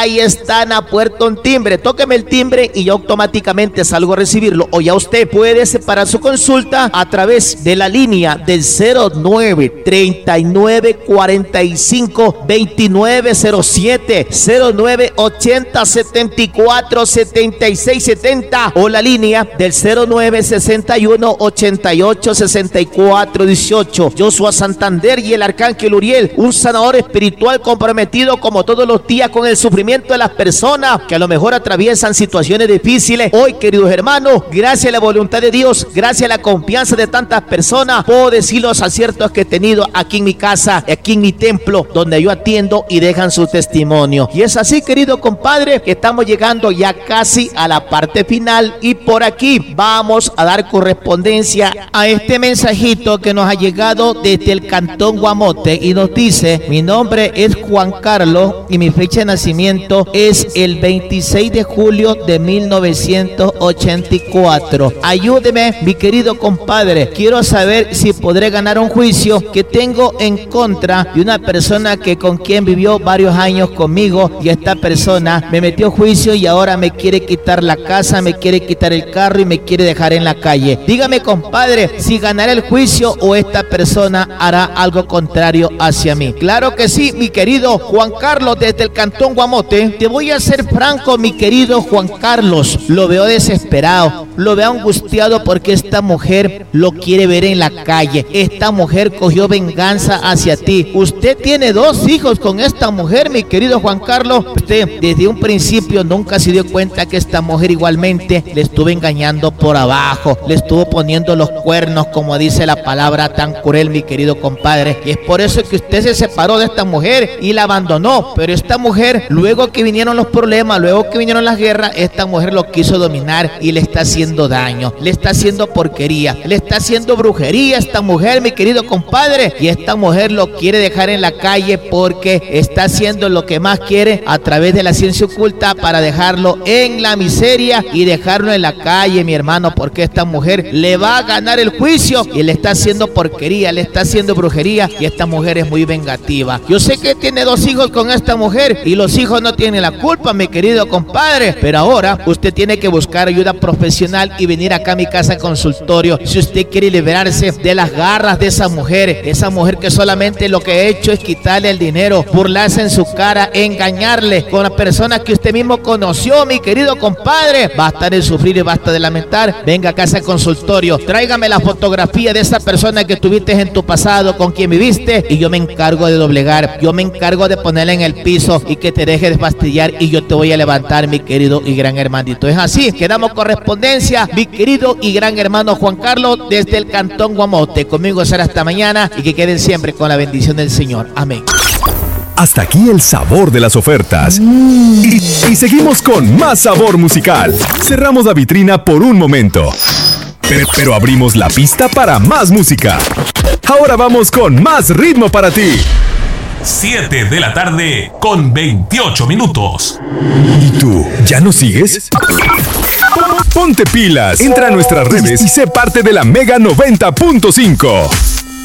ahí están a puerta un timbre. Tóqueme el timbre y yo automáticamente salgo a recibirlo. O ya usted puede separar su consulta a través de la línea del 09 39 45 2907, 09 80 74 76 70 o la línea del 09 61 88 64 18. Joshua Santander y el Arcángel Uriel, un sanador espiritual comprometido como todos los días con el sufrimiento de las personas que a lo mejor atraviesan situaciones difíciles. Hoy, queridos hermanos, gracias a la voluntad de Dios, gracias a la confianza de tantas personas, puedo decir los aciertos que he tenido aquí en mi casa, aquí en mi templo, donde yo atiendo y dejan su testimonio. Y es así, querido compadre, que estamos llegando ya casi a la parte final y por aquí vamos a dar correspondencia a este mensajito que nos ha llegado desde el Cantón Guamote y nos dice: mi nombre es Juan Carlos y mi fecha de nacimiento es el 26 de julio de 1984. Ayúdeme, mi querido compadre, quiero saber si podré ganar un juicio que tengo en contra de una persona que con quien vivió varios años conmigo, y esta persona me metió juicio y ahora me quiere quitar la casa, me quiere quitar el carro y me quiere dejar en la calle. Dígame, compadre, si ganaré el juicio o esta persona hará algo contrario hacia mí. Claro que sí, mi querido Juan Carlos, desde el Cantón Guamote. Te voy a ser franco, mi querido Juan Carlos, lo veo desesperado, lo veo angustiado porque esta mujer lo quiere ver en la calle. Esta mujer cogió venganza hacia ti. Usted tiene 2 hijos con esta mujer, mi querido Juan Carlos. Usted desde un principio nunca se dio cuenta que esta mujer igualmente le estuvo engañando por abajo, le estuvo poniendo los cuernos, como dice la palabra tan cruel, mi querido compadre. Y es por eso que usted se separó de esta mujer y la abandonó. Pero esta mujer, luego que vinieron los problemas, luego que vinieron las guerras, esta mujer lo quiso dominar y le está haciendo daño, le está haciendo porquería, le está haciendo brujería a esta mujer, mi querido compadre. Y esta mujer lo quiere dejar en la calle porque está haciendo lo que más quiere a través de la ciencia oculta para dejarlo en la miseria y dejarlo en la calle, mi hermano, porque esta mujer le va a ganar el juicio y le está haciendo porquería, le está haciendo brujería, y esta mujer es muy vengativa. Yo sé que tiene 2 hijos con esta mujer y los hijos no tienen la culpa, mi querido compadre, pero ahora usted tiene que buscar ayuda profesional y venir acá a mi casa consultorio si usted quiere liberarse de las garras de esa mujer que solamente lo que ha hecho es quitarle el dinero, burlarse en su cara, engañarle con la persona que usted mismo conoció, mi querido compadre. Basta de sufrir y basta de lamentar. Venga a casa consultorio, tráigame la fotografía de esa persona que tuviste en tu pasado, con quien viviste, y yo me encargo de doblegar, yo me encargo de ponerla en el piso y que te deje de fastidiar, y yo te voy a levantar, mi querido y gran hermanito. Es así que damos correspondencia, mi querido y gran hermano Juan Carlos, desde el Cantón Guamote. Conmigo será hasta mañana y que queden siempre con la bendición del Señor. Amén. Hasta aquí el sabor de las ofertas. Y seguimos con más sabor musical. Cerramos la vitrina por un momento, pero abrimos la pista para más música. Ahora vamos con más ritmo para ti. 7 de la tarde con 28 minutos. ¿Y tú, ya nos sigues? Ponte pilas, entra a nuestras redes y sé parte de la Mega 90.5.